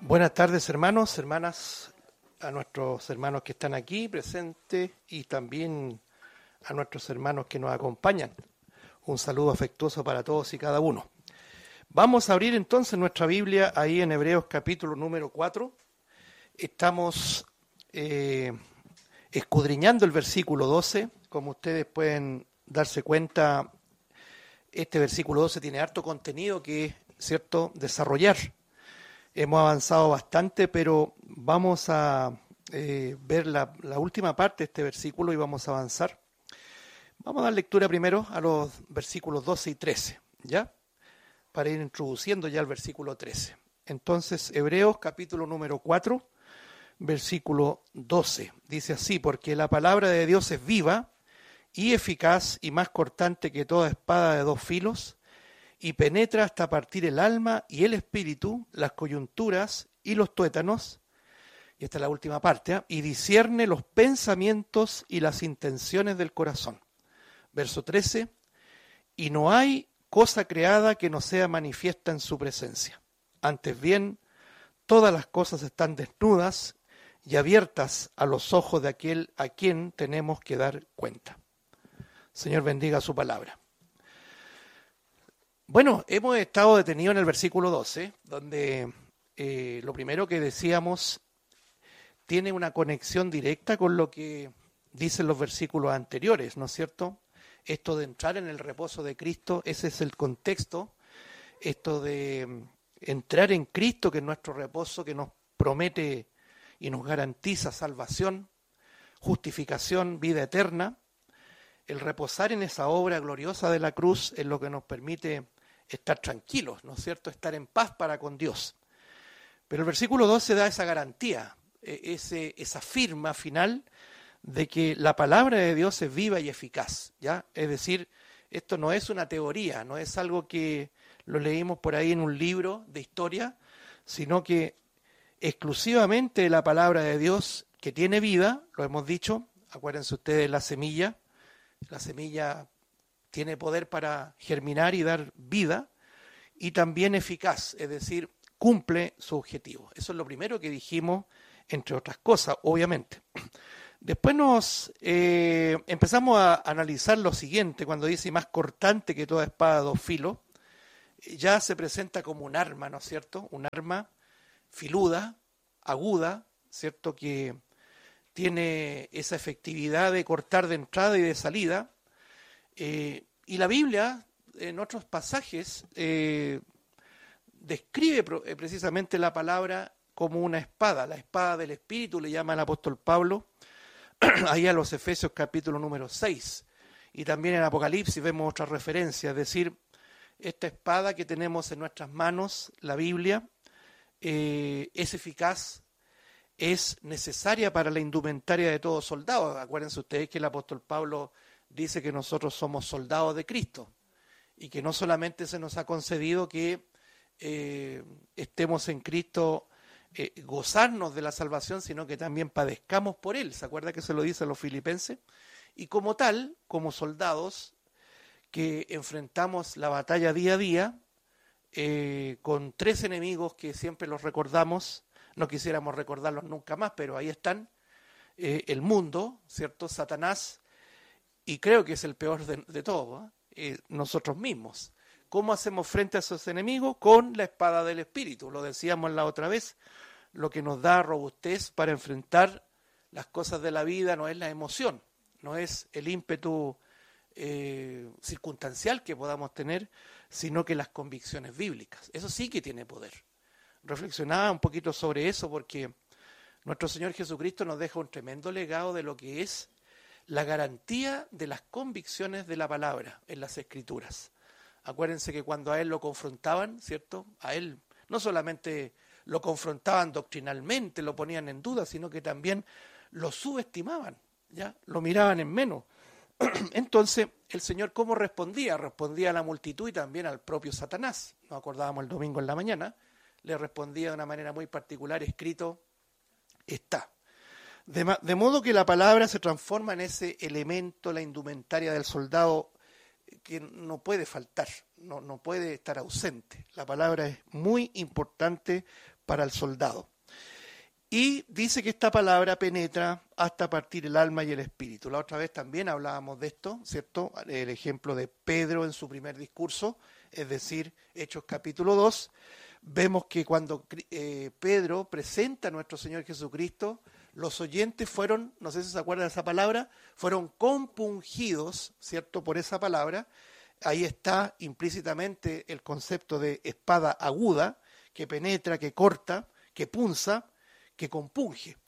Buenas tardes, hermanos, hermanas, a nuestros hermanos que están aquí presentes y también a nuestros hermanos que nos acompañan. Un saludo afectuoso para todos y cada uno. Vamos a abrir entonces nuestra Biblia ahí en Hebreos capítulo número 4. Estamos escudriñando el versículo 12. Como ustedes pueden darse cuenta, este versículo 12 tiene harto contenido que, ¿cierto?, desarrollar. Hemos avanzado bastante, pero vamos a ver la última parte de este versículo y vamos a avanzar. Vamos a dar lectura primero a los versículos 12 y 13, ¿ya? Para ir introduciendo ya el versículo 13. Entonces, Hebreos capítulo número 4, versículo 12. Dice así: porque la palabra de Dios es viva y eficaz y más cortante que toda espada de dos filos, y penetra hasta partir el alma y el espíritu, las coyunturas y los tuétanos, y esta es la última parte, y discierne los pensamientos y las intenciones del corazón. Verso 13, y no hay cosa creada que no sea manifiesta en su presencia. Antes bien, todas las cosas están desnudas y abiertas a los ojos de aquel a quien tenemos que dar cuenta. Señor, bendiga su palabra. Bueno, hemos estado detenidos en el versículo 12, donde lo primero que decíamos tiene una conexión directa con lo que dicen los versículos anteriores, ¿no es cierto? Esto de entrar en el reposo de Cristo, ese es el contexto, esto de entrar en Cristo, que es nuestro reposo, que nos promete y nos garantiza salvación, justificación, vida eterna. El reposar en esa obra gloriosa de la cruz es lo que nos permite estar tranquilos, ¿no es cierto?, estar en paz para con Dios. Pero el versículo 12 da esa garantía, esa firma final de que la palabra de Dios es viva y eficaz, ¿ya? Es decir, esto no es una teoría, no es algo que lo leímos por ahí en un libro de historia, sino que exclusivamente la palabra de Dios que tiene vida, lo hemos dicho, acuérdense ustedes de la semilla tiene poder para germinar y dar vida, y también eficaz, es decir, cumple su objetivo. Eso es lo primero que dijimos, entre otras cosas, obviamente. Después nos empezamos a analizar lo siguiente, cuando dice más cortante que toda espada de dos filos, ya se presenta como un arma, ¿no es cierto? Un arma filuda, aguda, ¿cierto?, que tiene esa efectividad de cortar de entrada y de salida. Y la Biblia, en otros pasajes, describe precisamente la palabra como una espada, la espada del Espíritu, le llama el apóstol Pablo, ahí a los Efesios capítulo número 6, y también en Apocalipsis vemos otra referencia, es decir, esta espada que tenemos en nuestras manos, la Biblia, es eficaz, es necesaria para la indumentaria de todo soldado. Acuérdense ustedes que el apóstol Pablo dice que nosotros somos soldados de Cristo y que no solamente se nos ha concedido que estemos en Cristo, gozarnos de la salvación, sino que también padezcamos por Él. ¿Se acuerda que se lo dice a los filipenses? Y como tal, como soldados que enfrentamos la batalla día a día, con tres enemigos que siempre los recordamos, no quisiéramos recordarlos nunca más, pero ahí están, el mundo, ¿cierto?, Satanás, y creo que es el peor de todos, nosotros mismos. ¿Cómo hacemos frente a esos enemigos? Con la espada del Espíritu, lo decíamos la otra vez, lo que nos da robustez para enfrentar las cosas de la vida no es la emoción, no es el ímpetu circunstancial que podamos tener, sino que las convicciones bíblicas. Eso sí que tiene poder. Reflexionaba un poquito sobre eso porque nuestro Señor Jesucristo nos deja un tremendo legado de lo que es la garantía de las convicciones de la palabra en las Escrituras. Acuérdense que cuando a Él lo confrontaban, ¿cierto?, a Él no solamente lo confrontaban doctrinalmente, lo ponían en duda, sino que también lo subestimaban, ¿ya? Lo miraban en menos. Entonces, el Señor, ¿cómo respondía? Respondía a la multitud y también al propio Satanás. Nos acordábamos el domingo en la mañana, le respondía de una manera muy particular, escrito está. De modo que la palabra se transforma en ese elemento, la indumentaria del soldado, que no puede faltar, no puede estar ausente. La palabra es muy importante para el soldado. Y dice que esta palabra penetra hasta partir el alma y el espíritu. La otra vez también hablábamos de esto, ¿cierto? El ejemplo de Pedro en su primer discurso, es decir, Hechos capítulo 2. Vemos que cuando Pedro presenta a nuestro Señor Jesucristo, los oyentes fueron, no sé si se acuerdan de esa palabra, fueron compungidos, ¿cierto?, por esa palabra. Ahí está implícitamente el concepto de espada aguda, que penetra, que corta, que punza, que compunge.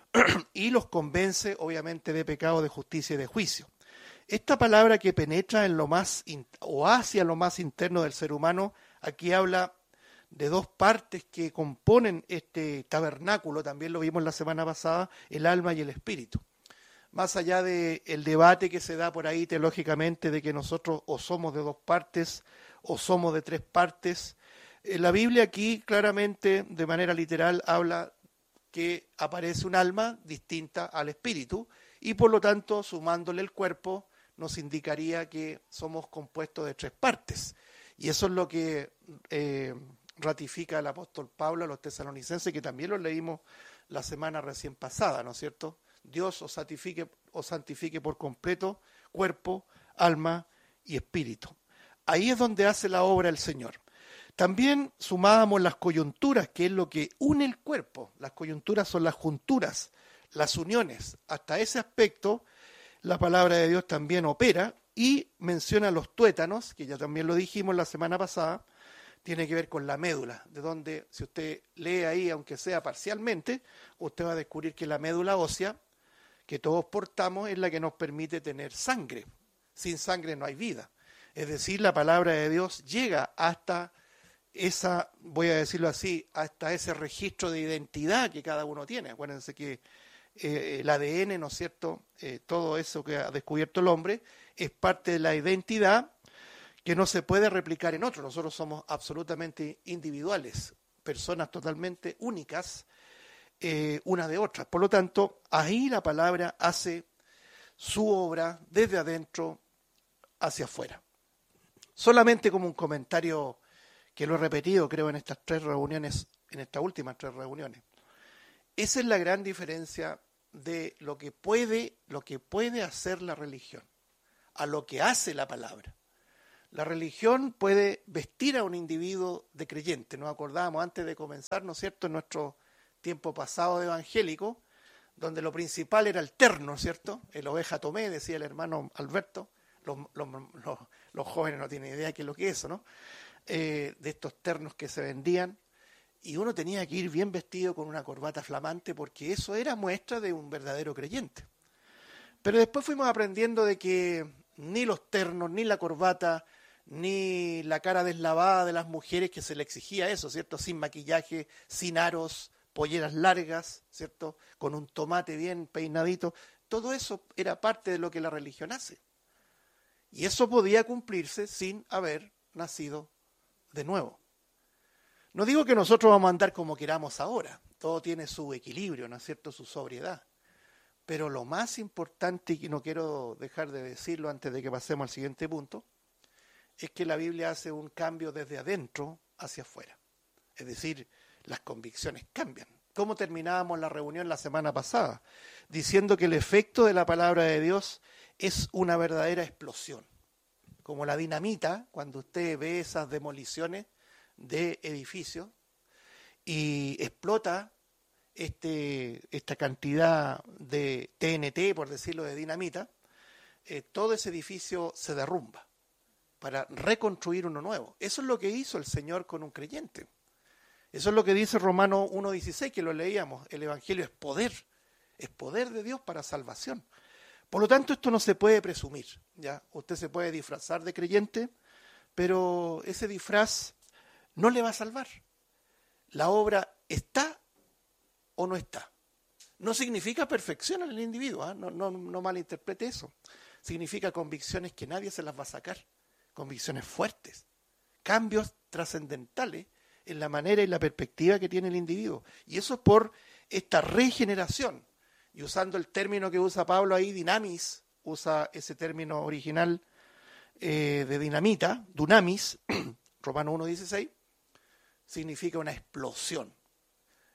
Y los convence, obviamente, de pecado, de justicia y de juicio. Esta palabra que penetra en lo más o hacia lo más interno del ser humano, aquí habla de dos partes que componen este tabernáculo, también lo vimos la semana pasada, el alma y el espíritu. Más allá del debate que se da por ahí teológicamente de que nosotros o somos de dos partes o somos de tres partes, la Biblia aquí claramente, de manera literal, habla que aparece un alma distinta al espíritu y por lo tanto, sumándole el cuerpo, nos indicaría que somos compuestos de tres partes. Y eso es lo que ratifica el apóstol Pablo a los tesalonicenses, que también lo leímos la semana recién pasada, ¿no es cierto? Dios os santifique por completo, cuerpo, alma y espíritu. Ahí es donde hace la obra el Señor. También sumábamos las coyunturas, que es lo que une el cuerpo. Las coyunturas son las junturas, las uniones. Hasta ese aspecto, la palabra de Dios también opera y menciona los tuétanos, que ya también lo dijimos la semana pasada, tiene que ver con la médula, de donde, si usted lee ahí, aunque sea parcialmente, usted va a descubrir que la médula ósea que todos portamos es la que nos permite tener sangre. Sin sangre no hay vida. Es decir, la palabra de Dios llega hasta esa, voy a decirlo así, hasta ese registro de identidad que cada uno tiene. Acuérdense que el ADN, ¿no es cierto?, todo eso que ha descubierto el hombre es parte de la identidad que no se puede replicar en otro. Nosotros somos absolutamente individuales, personas totalmente únicas, una de otras. Por lo tanto, ahí la palabra hace su obra desde adentro hacia afuera. Solamente como un comentario que lo he repetido, creo, en estas tres reuniones, en estas últimas tres reuniones. Esa es la gran diferencia de lo que puede hacer la religión a lo que hace la palabra. La religión puede vestir a un individuo de creyente. Nos acordábamos antes de comenzar, ¿no es cierto?, en nuestro tiempo pasado de evangélico, donde lo principal era el terno, ¿cierto? El oveja tomé, decía el hermano Alberto. Los jóvenes no tienen idea de qué es lo que es eso, ¿no? De estos ternos que se vendían. Y uno tenía que ir bien vestido con una corbata flamante porque eso era muestra de un verdadero creyente. Pero después fuimos aprendiendo de que ni los ternos, ni la corbata, ni la cara deslavada de las mujeres, que se le exigía eso, ¿cierto? Sin maquillaje, sin aros, polleras largas, ¿cierto? Con un tomate bien peinadito. Todo eso era parte de lo que la religión hace. Y eso podía cumplirse sin haber nacido de nuevo. No digo que nosotros vamos a andar como queramos ahora. Todo tiene su equilibrio, ¿no es cierto?, su sobriedad. Pero lo más importante, y no quiero dejar de decirlo antes de que pasemos al siguiente punto, es que la Biblia hace un cambio desde adentro hacia afuera. Es decir, las convicciones cambian. ¿Cómo terminábamos la reunión la semana pasada? Diciendo que el efecto de la palabra de Dios es una verdadera explosión. Como la dinamita, cuando usted ve esas demoliciones de edificios y explota esta cantidad de TNT, por decirlo, de dinamita, todo ese edificio se derrumba para reconstruir uno nuevo. Eso es lo que hizo el Señor con un creyente. Eso es lo que dice Romanos 1:16, que lo leíamos. El Evangelio es poder de Dios para salvación. Por lo tanto, esto no se puede presumir, ¿ya? Usted se puede disfrazar de creyente, pero ese disfraz no le va a salvar. La obra está o no está. No significa perfección en el individuo, ¿eh? No malinterprete eso. Significa convicciones que nadie se las va a sacar, convicciones fuertes, cambios trascendentales en la manera y la perspectiva que tiene el individuo. Y eso es por esta regeneración. Y usando el término que usa Pablo ahí, dinamis, usa ese término original de dinamita, dunamis, Romanos 1:16, significa una explosión.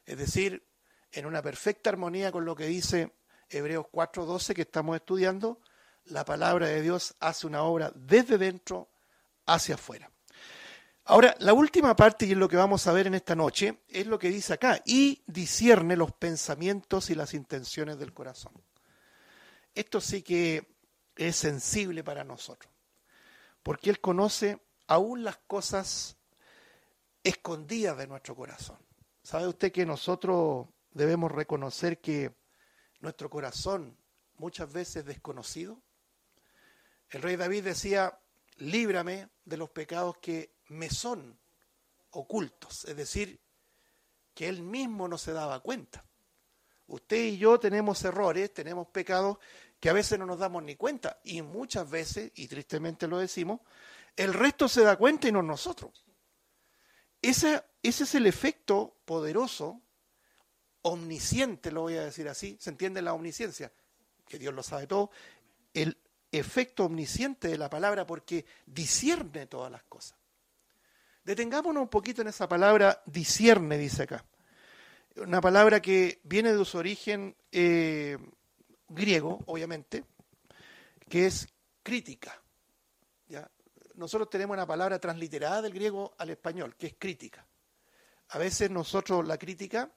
Es decir, en una perfecta armonía con lo que dice Hebreos 4:12 que estamos estudiando, la palabra de Dios hace una obra desde dentro hacia afuera. Ahora, la última parte, y es lo que vamos a ver en esta noche, es lo que dice acá, y discierne los pensamientos y las intenciones del corazón. Esto sí que es sensible para nosotros, porque Él conoce aún las cosas escondidas de nuestro corazón. ¿Sabe usted que nosotros debemos reconocer que nuestro corazón muchas veces es desconocido? El rey David decía, líbrame de los pecados que me son ocultos, es decir, que él mismo no se daba cuenta. Usted y yo tenemos errores, tenemos pecados que a veces no nos damos ni cuenta, y muchas veces, y tristemente lo decimos, el resto se da cuenta y no nosotros. Ese es el efecto poderoso, omnisciente, lo voy a decir así, ¿se entiende la omnisciencia? Que Dios lo sabe todo, el efecto omnisciente de la palabra porque discierne todas las cosas. Detengámonos un poquito en esa palabra discierne, dice acá. Una palabra que viene de su origen griego, obviamente, que es crítica. ¿Ya? Nosotros tenemos una palabra transliterada del griego al español, que es crítica. A veces nosotros la crítica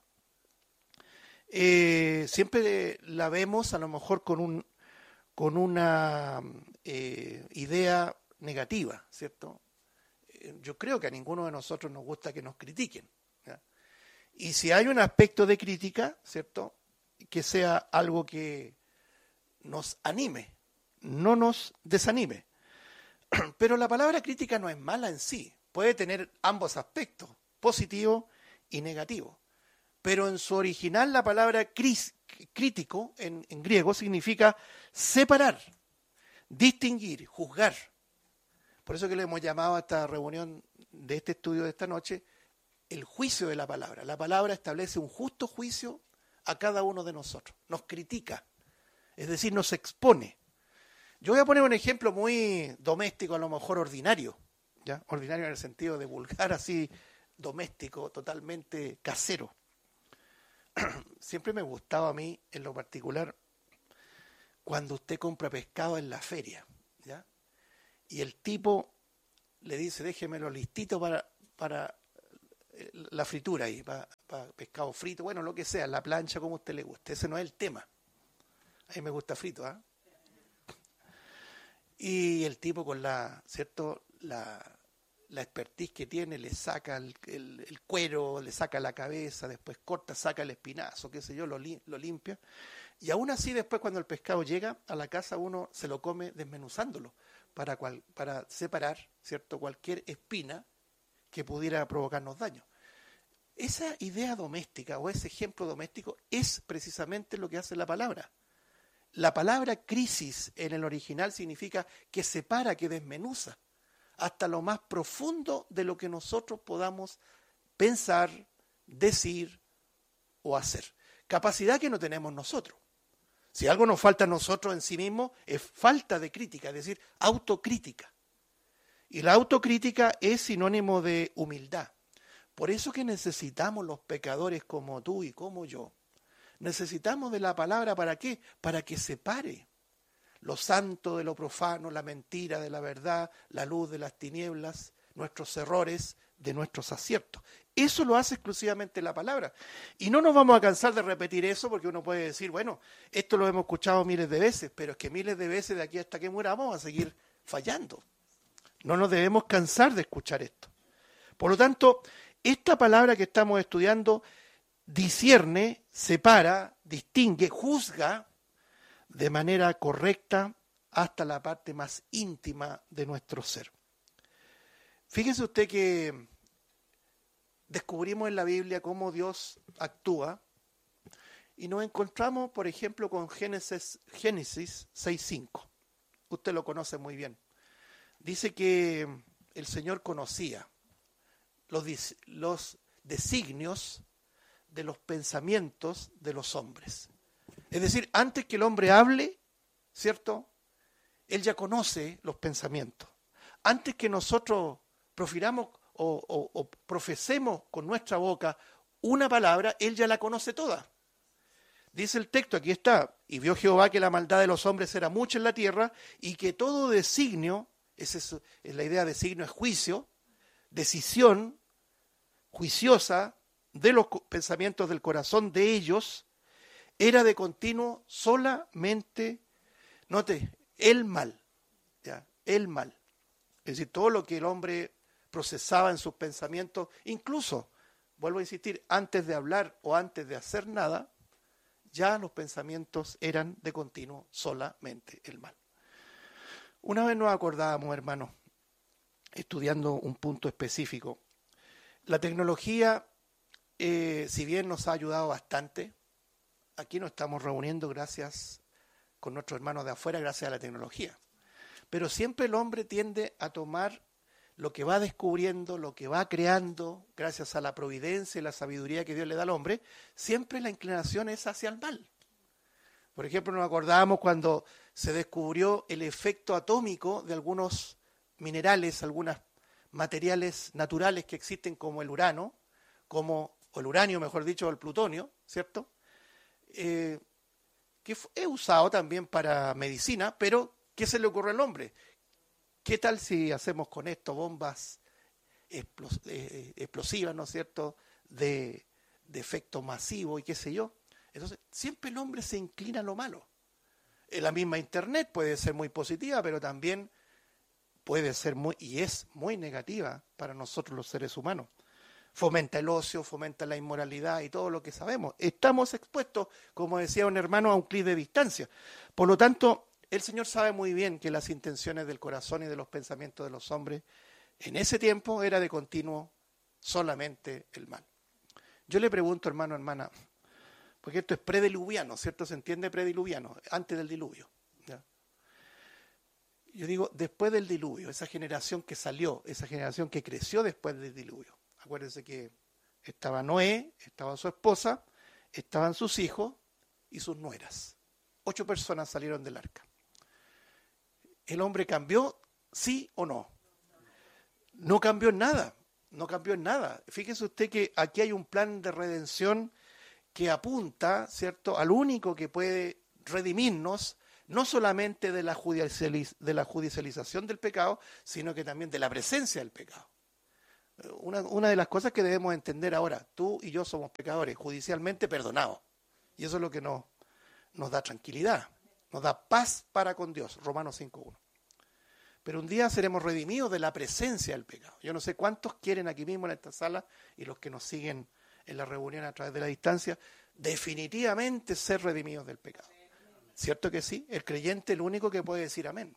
siempre la vemos a lo mejor con una idea negativa, ¿cierto? Yo creo que a ninguno de nosotros nos gusta que nos critiquen, ¿ya? Y si hay un aspecto de crítica, ¿cierto?, que sea algo que nos anime, no nos desanime. Pero la palabra crítica no es mala en sí, puede tener ambos aspectos, positivo y negativo. Pero en su original la palabra crítico en griego significa separar, distinguir, juzgar. Por eso que le hemos llamado a esta reunión de este estudio de esta noche el juicio de la palabra. La palabra establece un justo juicio a cada uno de nosotros, nos critica, es decir, nos expone. Yo voy a poner un ejemplo muy doméstico, a lo mejor ordinario, ¿ya? Ordinario en el sentido de vulgar, así, doméstico, totalmente casero. Siempre me gustaba a mí, en lo particular, cuando usted compra pescado en la feria, ¿ya? Y el tipo le dice, déjemelo listito para la fritura ahí, para pescado frito, bueno, lo que sea, la plancha, como a usted le guste. Ese no es el tema. A mí me gusta frito, ¿ah? Y el tipo con la expertise que tiene, le saca el cuero, le saca la cabeza, después corta, saca el espinazo, qué sé yo, lo limpia. Y aún así después cuando el pescado llega a la casa uno se lo come desmenuzándolo para separar, ¿cierto?, cualquier espina que pudiera provocarnos daño. Esa idea doméstica o ese ejemplo doméstico es precisamente lo que hace la palabra. La palabra crisis en el original significa que separa, que desmenuza, hasta lo más profundo de lo que nosotros podamos pensar, decir o hacer. Capacidad que no tenemos nosotros. Si algo nos falta a nosotros en sí mismos, es falta de crítica, es decir, autocrítica. Y la autocrítica es sinónimo de humildad. Por eso que necesitamos los pecadores como tú y como yo. Necesitamos de la palabra, ¿para qué? Para que separe lo santo de lo profano, la mentira de la verdad, la luz de las tinieblas, nuestros errores de nuestros aciertos. Eso lo hace exclusivamente la palabra. Y no nos vamos a cansar de repetir eso porque uno puede decir, bueno, esto lo hemos escuchado miles de veces, pero es que miles de veces de aquí hasta que muramos vamos a seguir fallando. No nos debemos cansar de escuchar esto. Por lo tanto, esta palabra que estamos estudiando discierne, separa, distingue, juzga de manera correcta hasta la parte más íntima de nuestro ser. Fíjese usted que descubrimos en la Biblia cómo Dios actúa y nos encontramos, por ejemplo, con Génesis 6:5. Usted lo conoce muy bien. Dice que el Señor conocía los designios de los pensamientos de los hombres. Es decir, antes que el hombre hable, ¿cierto?, Él ya conoce los pensamientos. Antes que nosotros profiramos o profesemos con nuestra boca una palabra, él ya la conoce toda. Dice el texto, aquí está, y vio Jehová que la maldad de los hombres era mucha en la tierra y que todo designio, es la idea de designio, es juicio, decisión juiciosa de los pensamientos del corazón de ellos, era de continuo solamente, note, el mal, ¿ya? El mal. Es decir, todo lo que el hombre procesaba en sus pensamientos, incluso, vuelvo a insistir, antes de hablar o antes de hacer nada, ya los pensamientos eran de continuo solamente el mal. Una vez nos acordábamos, hermanos, estudiando un punto específico. La tecnología, si bien nos ha ayudado bastante, aquí nos estamos reuniendo gracias con nuestros hermanos de afuera, gracias a la tecnología. Pero siempre el hombre tiende a tomar lo que va descubriendo, lo que va creando, gracias a la providencia y la sabiduría que Dios le da al hombre, siempre la inclinación es hacia el mal. Por ejemplo, nos acordábamos cuando se descubrió el efecto atómico de algunos minerales, algunos materiales naturales que existen como el urano, o el uranio, mejor dicho, o el plutonio, ¿cierto? Que es usado también para medicina, pero ¿qué se le ocurre al hombre? ¿Qué tal si hacemos con esto bombas explosivas, ¿no es cierto?, de efecto masivo y qué sé yo? Entonces, siempre el hombre se inclina a lo malo. La misma Internet puede ser muy positiva, pero también puede ser y es muy negativa para nosotros los seres humanos. Fomenta el ocio, fomenta la inmoralidad y todo lo que sabemos. Estamos expuestos, como decía un hermano, a un clic de distancia. Por lo tanto, el Señor sabe muy bien que las intenciones del corazón y de los pensamientos de los hombres en ese tiempo era de continuo solamente el mal. Yo le pregunto, hermano, hermana, porque esto es prediluviano, ¿cierto? Se entiende prediluviano, antes del diluvio, ¿ya? Yo digo, después del diluvio, esa generación que salió, esa generación que creció después del diluvio. Acuérdense que estaba Noé, estaba su esposa, estaban sus hijos y sus nueras. 8 personas salieron del arca. ¿El hombre cambió? ¿Sí o no? No cambió en nada, no cambió en nada. Fíjese usted que aquí hay un plan de redención que apunta, ¿cierto?, al único que puede redimirnos, no solamente de la judicialización del pecado, sino que también de la presencia del pecado. Una de las cosas que debemos entender ahora, tú y yo somos pecadores, judicialmente perdonados. Y eso es lo que nos da tranquilidad, nos da paz para con Dios, Romanos 5:1. Pero un día seremos redimidos de la presencia del pecado. Yo no sé cuántos quieren aquí mismo en esta sala y los que nos siguen en la reunión a través de la distancia, definitivamente ser redimidos del pecado. ¿Cierto que sí? El creyente es el único que puede decir amén.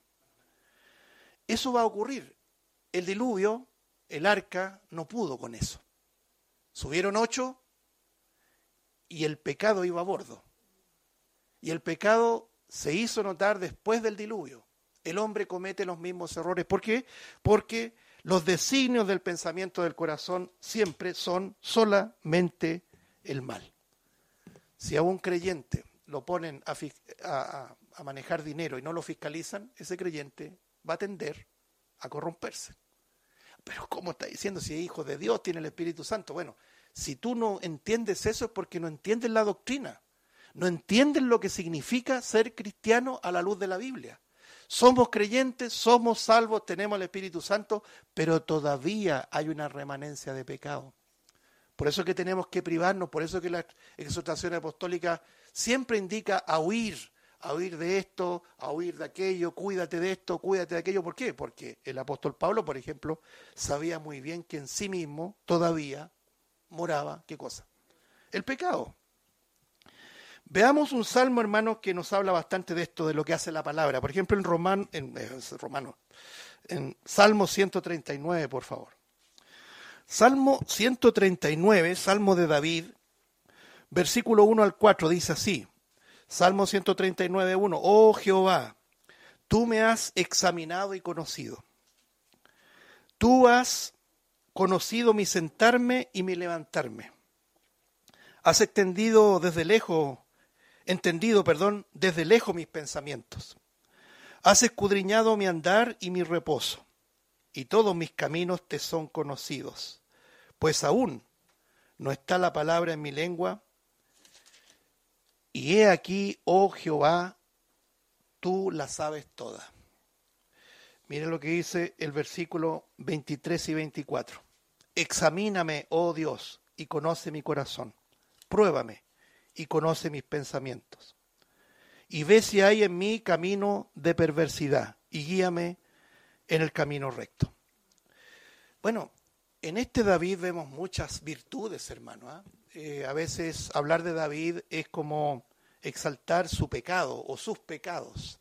Eso va a ocurrir. El diluvio, el arca, no pudo con eso. Subieron 8 y el pecado iba a bordo. Y el pecado se hizo notar después del diluvio. El hombre comete los mismos errores. ¿Por qué? Porque los designios del pensamiento del corazón siempre son solamente el mal. Si a un creyente lo ponen a manejar dinero y no lo fiscalizan, ese creyente va a tender a corromperse. Pero ¿cómo está diciendo si es hijo de Dios, tiene el Espíritu Santo? Bueno, si tú no entiendes eso es porque no entiendes la doctrina. No entiendes lo que significa ser cristiano a la luz de la Biblia. Somos creyentes, somos salvos, tenemos el Espíritu Santo, pero todavía hay una remanencia de pecado. Por eso que tenemos que privarnos, por eso que la exhortación apostólica siempre indica a huir de esto, a huir de aquello, cuídate de esto, cuídate de aquello. ¿Por qué? Porque el apóstol Pablo, por ejemplo, sabía muy bien que en sí mismo todavía moraba, ¿qué cosa? El pecado. Veamos un salmo, hermanos, que nos habla bastante de esto, de lo que hace la palabra. Por ejemplo, en Salmo 139, por favor. Salmo 139, Salmo de David, versículo 1 al 4, dice así. Salmo 139, 1. Oh Jehová, tú me has examinado y conocido. Tú has conocido mi sentarme y mi levantarme. Has entendido desde lejos mis pensamientos. Has escudriñado mi andar y mi reposo, y todos mis caminos te son conocidos. Pues aún no está la palabra en mi lengua. Y he aquí, oh Jehová, tú la sabes toda. Mire lo que dice el versículo 23 y 24. Examíname, oh Dios, y conoce mi corazón. Pruébame y conoce mis pensamientos. Y ve si hay en mí camino de perversidad y guíame en el camino recto. Bueno, en este David vemos muchas virtudes, hermano. A veces hablar de David es como exaltar su pecado o sus pecados.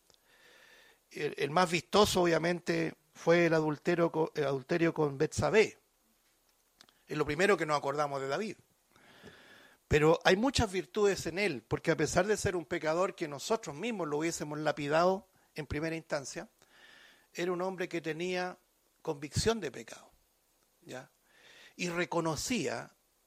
El más vistoso, obviamente, fue el adulterio con Betsabé. Es lo primero que nos acordamos de David. Pero hay muchas virtudes en él, porque a pesar de ser un pecador que nosotros mismos lo hubiésemos lapidado en primera instancia, era un hombre que tenía convicción de pecado, ¿ya? Y reconocía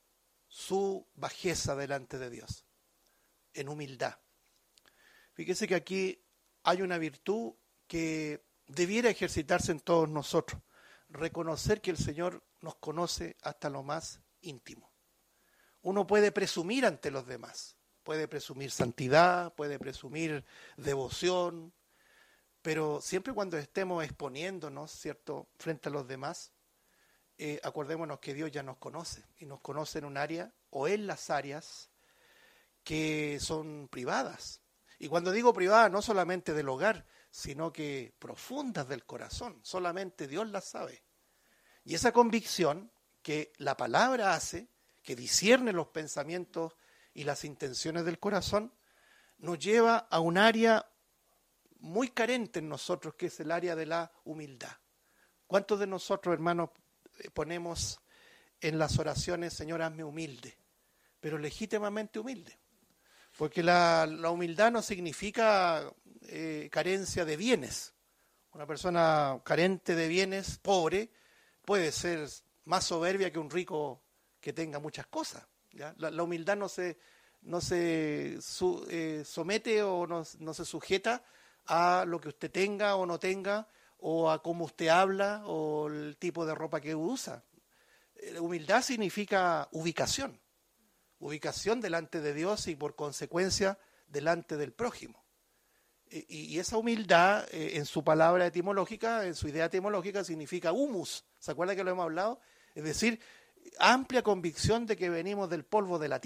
su bajeza delante de Dios, en humildad. Fíjese que aquí hay una virtud que debiera ejercitarse en todos nosotros, reconocer que el Señor nos conoce hasta lo más íntimo. Uno puede presumir ante los demás, puede presumir santidad, puede presumir devoción, pero siempre cuando estemos exponiéndonos, ¿cierto?, frente a los demás, acordémonos que Dios ya nos conoce, y nos conoce en un área o en las áreas que son privadas. Y cuando digo privadas, no solamente del hogar, sino que profundas del corazón, solamente Dios las sabe. Y esa convicción que la palabra hace, que discierne los pensamientos y las intenciones del corazón, nos lleva a un área muy carente en nosotros, que es el área de la humildad. ¿Cuántos de nosotros, hermanos, ponemos en las oraciones, Señor, hazme humilde, pero legítimamente humilde? Porque la humildad no significa carencia de bienes. Una persona carente de bienes, pobre, puede ser más soberbia que un rico que tenga muchas cosas, ¿ya? La humildad no se somete o no se sujeta a lo que usted tenga o no tenga, o a cómo usted habla, o el tipo de ropa que usa. Humildad significa ubicación delante de Dios y por consecuencia delante del prójimo. Y esa humildad, en su palabra etimológica, en su idea etimológica, significa humus. ¿Se acuerda que lo hemos hablado? Es decir, amplia convicción de que venimos del polvo de la tierra.